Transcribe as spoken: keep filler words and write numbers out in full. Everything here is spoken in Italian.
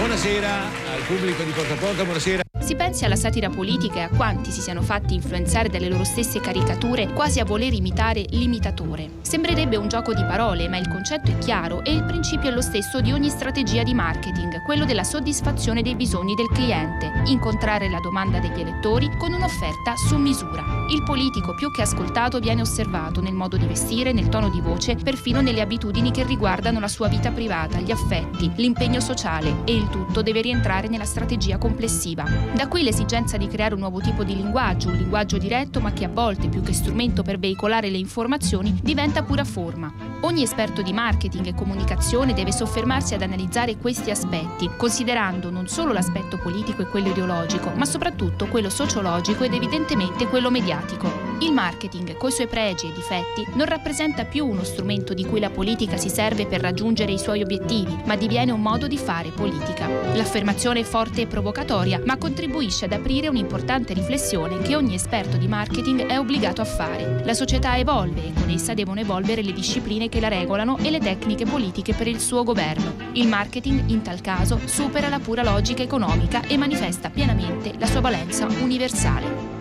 Buonasera al pubblico di Porta a Porta, buonasera. Si pensi alla satira politica e a quanti si siano fatti influenzare dalle loro stesse caricature, quasi a voler imitare l'imitatore. Sembrerebbe un gioco di parole, ma il concetto è chiaro e il principio è lo stesso di ogni strategia di marketing, quello della soddisfazione dei bisogni del cliente, incontrare la domanda degli elettori con un'offerta su misura. Il politico più che ascoltato viene osservato nel modo di vestire, nel tono di voce, perfino nelle abitudini che riguardano la sua vita privata, gli affetti, l'impegno sociale, e il tutto deve rientrare nella strategia complessiva. Da qui l'esigenza di creare un nuovo tipo di linguaggio, un linguaggio diretto ma che a volte, più che strumento per veicolare le informazioni, diventa pura forma. Ogni esperto di marketing e comunicazione deve soffermarsi ad analizzare questi aspetti, considerando non solo l'aspetto politico e quello ideologico, ma soprattutto quello sociologico ed evidentemente quello mediatico. Il marketing, coi suoi pregi e difetti, non rappresenta più uno strumento di cui la politica si serve per raggiungere i suoi obiettivi, ma diviene un modo di fare politica. L'affermazione è forte e provocatoria, ma contribuisce ad aprire un'importante riflessione che ogni esperto di marketing è obbligato a fare. La società evolve e con essa devono evolvere le discipline che la regolano e le tecniche politiche per il suo governo. Il marketing, in tal caso, supera la pura logica economica e manifesta pienamente la sua valenza universale.